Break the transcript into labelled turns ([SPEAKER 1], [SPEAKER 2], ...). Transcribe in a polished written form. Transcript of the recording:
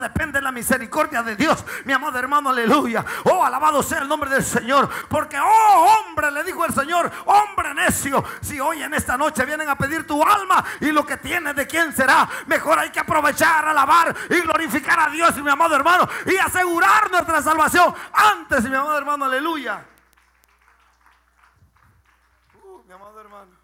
[SPEAKER 1] depende de la misericordia de Dios, mi amado hermano, aleluya. Oh, alabado sea el nombre del Señor. Porque, oh hombre, le dijo el Señor, hombre necio, si hoy en esta noche vienen a pedir tu alma y lo que tienes, ¿de quién será? Mejor hay que aprovechar, alabar y glorificar a Dios, mi amado hermano, y asegurar nuestra salvación antes, mi amado hermano, aleluya. Mi amado hermano.